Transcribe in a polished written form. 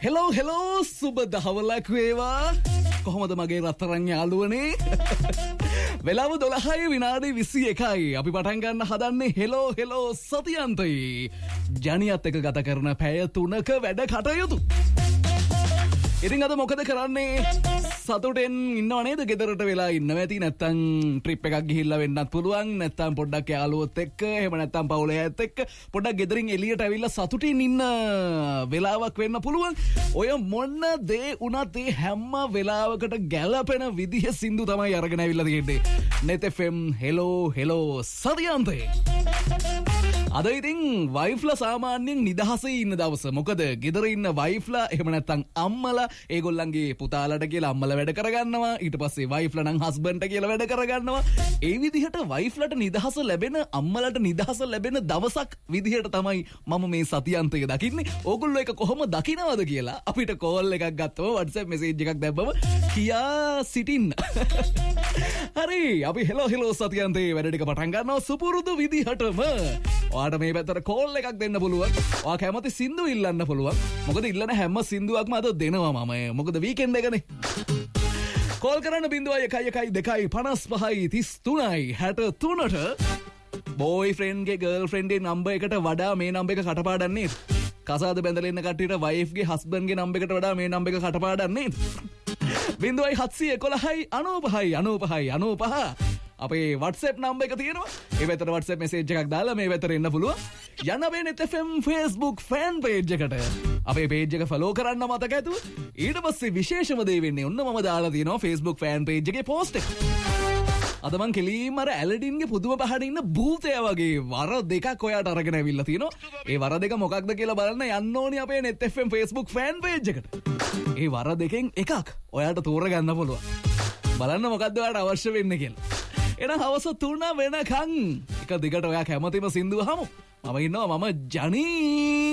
Hello සුබ දහවලක් වේවා. කොහොමද මගේ රත්තරන් යාළුවනේ? වෙලාව 12යි විනාඩි 21යි. අපි පටන් ගන්න හදන්නේ හෙලෝ සතියන්තයි. ජනියත් එක්ක ගත කරන පැය 3ක වැඩ කටයුතු. ඉතින් අද මොකද කරන්නේ? සතුටෙන් ඉන්නව නේද? ගෙදරට වෙලා ඉන්නව ඇති. නැත්තම් ට්‍රිප් එකක් ගිහිල්ලා වෙන්නත් පුළුවන්. නැත්තම් පොඩ්ඩක් යාළුවොත් එක්ක, එහෙම නැත්තම් පවුලේ අයත් එක්ක පොඩ්ඩක් ගෙදරින් එළියට ඇවිල්ලා සතුටින් ඉන්න වෙලාවක් වෙන්න පුළුවන්. ඔය මොන දේ උනත් ඒ හැම වෙලාවකට ගැළපෙන විදිහ සින්දු තමයි අරගෙන ඇවිල්ලා තියෙන්නේ. net fm hello සතියන්තේ. අද ඉතින් වයිෆ්ලා සාමාන්‍යයෙන් නිදහසේ ඉන්න දවස. මොකද ගෙදර ඉන්න වයිෆ්ලා එහෙම නැත්තම් අම්මලා ඒගොල්ලන්ගේ පුතාලට කියලා අම්මලා වැඩ කරගන්නවා. ඊට පස්සේ වයිෆ්ලා නම් හස්බන්ඩ්ට කියලා වැඩ කරගන්නවා. ඒ විදිහට වයිෆ්ලාට නිදහස ලැබෙන, අම්මලාට නිදහස ලැබෙන දවසක් විදිහට තමයි මම මේ සතියන්තය දකින්නේ. ඕගොල්ලෝ එක කොහොම දකින්නවද කියලා අපිට කෝල් එකක් ගත්තම WhatsApp message එකක් දැම්මම කියා සිටින්න. හරි, අපි හෙලෝ සතියන්තේ වැඩ ටික පටන් ගන්නවා සුපුරුදු විදිහටම. ඔයාට මේ පැත්තට කෝල් එකක් දෙන්න පුළුවන්. ඔයා කැමති සින්දු ඉල්ලන්න පුළුවන්. මොකද ඉල්ලන හැම සින්දුවක්ම අද දෙනවා මම. මොකද වීකෙන්ඩ් එකනේ. කෝල් කරන්න 0112 55 33යි 63ට. බෝයි ෆ්‍රෙන්ඩ්ගේ ගර්ල් ෆ්‍රෙන්ඩ්ගේ නම්බර් එකට වඩා මේ නම්බර එක කටපාඩන්නේ. කසාද බැඳලා ඉන්න කට්ටියට වයිෆ්ගේ හස්බන්ඩ්ගේ නම්බර එකට වඩා මේ නම්බර එක කටපාඩන්නේ. 0711 95 අපේ WhatsApp නම්බර එක තියෙනවා. ඒ වෙතට WhatsApp message එකක් දාලා මේ වෙතට එන්න පුළුවන්. යන්න අපේ net fm Facebook fan page එකට. අපේ page එක follow කරන්න මතක ඇතුව. ඊට පස්සේ විශේෂම දේ වෙන්නේ ඔන්න මම දාලා තියෙනවා Facebook fan page එකේ post එක. අද මං කෙලින්ම අර ඇලඩින්ගේ පුදුම පහඩ ඉන්න භූතයා වගේ වර දෙකක් ඔයාට අරගෙන ඇවිල්ලා තිනවා. ඒ වර දෙක මොකක්ද කියලා බලන්න යන්න ඕනි අපේ net fm Facebook fan page එකට. ඒ වර දෙකෙන් එකක් ඔයාට තෝරගන්න පුළුවන්. බලන්න මොකක්ද ඔයාට අවශ්‍ය වෙන්නේ කියලා. එන හවස 3 වෙනකන් එක දිගට ඔයා කැමතිම සින්දුව අහමු. මම ඉන්නවා මම ජනී